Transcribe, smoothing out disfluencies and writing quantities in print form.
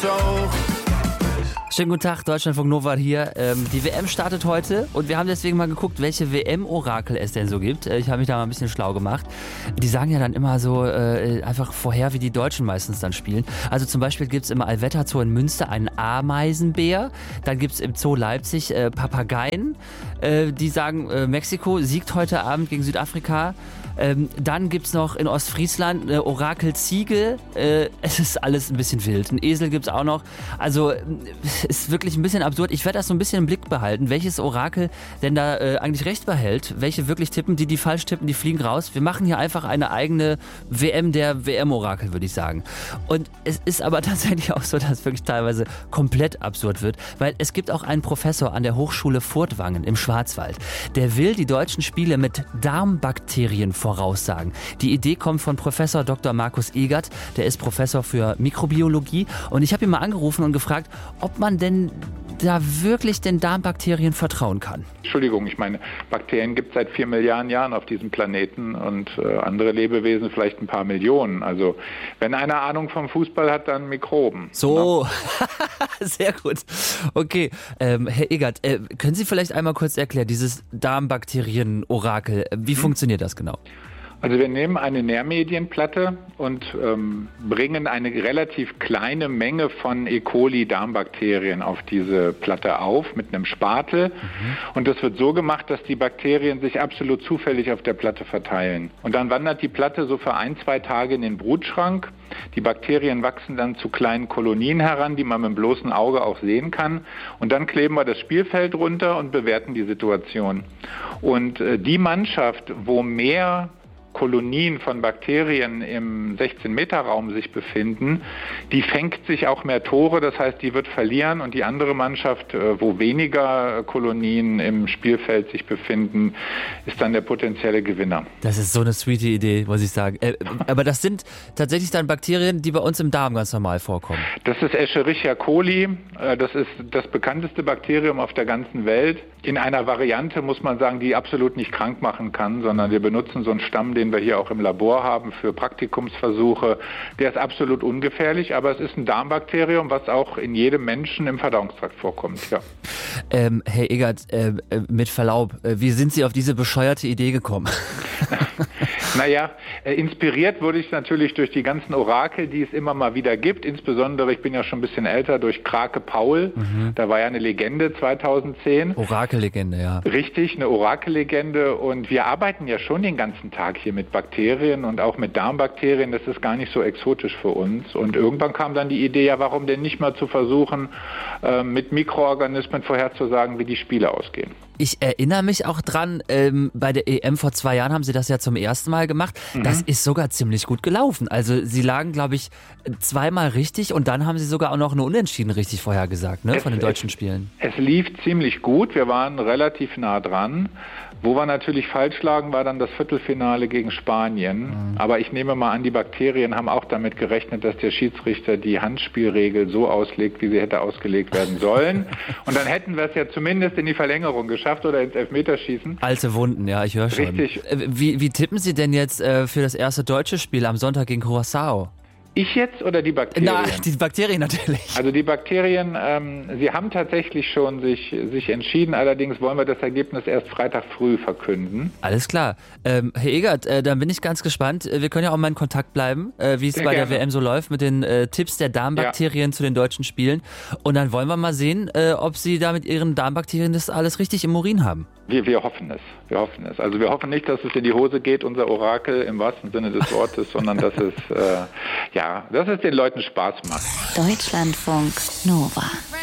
Schönen guten Tag, Deutschlandfunk Nova hier. Die WM startet heute und wir haben deswegen mal geguckt, welche WM-Orakel es denn so gibt. Ich habe mich da mal ein bisschen schlau gemacht. Die sagen ja dann immer so einfach vorher, wie die Deutschen meistens dann spielen. Also zum Beispiel gibt es im Allwetterzoo in Münster einen Ameisenbär. Dann gibt es im Zoo Leipzig Papageien. Die sagen, Mexiko siegt heute Abend gegen Südafrika. Dann gibt es noch in Ostfriesland eine Orakel-Ziege. Es ist alles ein bisschen wild. Ein Esel gibt es auch noch. Also ist wirklich ein bisschen absurd. Ich werde das so ein bisschen im Blick behalten, welches Orakel denn da eigentlich recht behält. Welche wirklich tippen, die falsch tippen, die fliegen raus. Wir machen hier einfach eine eigene WM der WM-Orakel, würde ich sagen. Und es ist aber tatsächlich auch so, dass es wirklich teilweise komplett absurd wird, weil es gibt auch einen Professor an der Hochschule Furtwangen im Schwarzwald. Der will die deutschen Spiele mit Darmbakterien voraussagen. Die Idee kommt von Professor Dr. Markus Egert, der ist Professor für Mikrobiologie, und ich habe ihn mal angerufen und gefragt, ob man denn da wirklich den Darmbakterien vertrauen kann. Entschuldigung, ich meine, Bakterien gibt es seit 4 Milliarden Jahren auf diesem Planeten und andere Lebewesen vielleicht ein paar Millionen. Also wenn einer Ahnung vom Fußball hat, dann Mikroben. So, sehr gut. Okay, Herr Egert, können Sie vielleicht einmal kurz erklären, dieses Darmbakterien-Orakel, wie funktioniert das genau? Also wir nehmen eine Nährmedienplatte und bringen eine relativ kleine Menge von E. coli Darmbakterien auf diese Platte auf mit einem Spatel. Und das wird so gemacht, dass die Bakterien sich absolut zufällig auf der Platte verteilen. Und dann wandert die Platte so für 1-2 Tage in den Brutschrank. Die Bakterien wachsen dann zu kleinen Kolonien heran, die man mit dem bloßen Auge auch sehen kann. Und dann kleben wir das Spielfeld runter und bewerten die Situation. Und die Mannschaft, wo mehr Kolonien von Bakterien im 16-Meter-Raum sich befinden, die fängt sich auch mehr Tore, das heißt, die wird verlieren, und die andere Mannschaft, wo weniger Kolonien im Spielfeld sich befinden, ist dann der potenzielle Gewinner. Das ist so eine sweete Idee, muss ich sagen. Aber das sind tatsächlich dann Bakterien, die bei uns im Darm ganz normal vorkommen. Das ist Escherichia coli, das ist das bekannteste Bakterium auf der ganzen Welt. In einer Variante, muss man sagen, die absolut nicht krank machen kann, sondern wir benutzen so einen Stamm, den wir hier auch im Labor haben für Praktikumsversuche. Der ist absolut ungefährlich, aber es ist ein Darmbakterium, was auch in jedem Menschen im Verdauungstrakt vorkommt. Ja. Herr Egert, mit Verlaub, wie sind Sie auf diese bescheuerte Idee gekommen? Naja, inspiriert wurde ich natürlich durch die ganzen Orakel, die es immer mal wieder gibt. Insbesondere, ich bin ja schon ein bisschen älter, durch Krake Paul. Da war ja eine Legende 2010. Orakellegende, ja. Richtig, eine Orakellegende. Und wir arbeiten ja schon den ganzen Tag hier mit Bakterien und auch mit Darmbakterien. Das ist gar nicht so exotisch für uns. Und irgendwann kam dann die Idee, ja, warum denn nicht mal zu versuchen, mit Mikroorganismen vorherzusagen, wie die Spiele ausgehen. Ich erinnere mich auch dran, bei der EM vor 2 Jahren haben Sie das ja zum ersten Mal gemacht. Das ist sogar ziemlich gut gelaufen. Also Sie lagen, glaube ich, 2-mal richtig, und dann haben Sie sogar auch noch eine Unentschieden richtig vorhergesagt, ne, von den deutschen Spielen. Es lief ziemlich gut. Wir waren relativ nah dran. Wo wir natürlich falsch lagen, war dann das Viertelfinale gegen Spanien. Aber ich nehme mal an, die Bakterien haben auch damit gerechnet, dass der Schiedsrichter die Handspielregel so auslegt, wie sie hätte ausgelegt werden sollen. Und dann hätten wir es ja zumindest in die Verlängerung geschafft oder ins Elfmeterschießen. Alte Wunden, ja, ich höre schon. Richtig. Wie tippen Sie denn jetzt für das erste deutsche Spiel am Sonntag gegen Curaçao? Ich jetzt oder die Bakterien? Na, die Bakterien natürlich. Also die Bakterien, sie haben tatsächlich schon sich entschieden, allerdings wollen wir das Ergebnis erst Freitag früh verkünden. Alles klar. Herr Egert, dann bin ich ganz gespannt. Wir können ja auch mal in Kontakt bleiben, wie es bei der WM so läuft, mit den Tipps der Darmbakterien zu den deutschen Spielen. Und dann wollen wir mal sehen, ob Sie da mit Ihren Darmbakterien das alles richtig im Urin haben. Wir hoffen es. Wir hoffen es. Also wir hoffen nicht, dass es in die Hose geht, unser Orakel im wahrsten Sinne des Wortes, sondern dass es den Leuten Spaß macht. Deutschlandfunk Nova.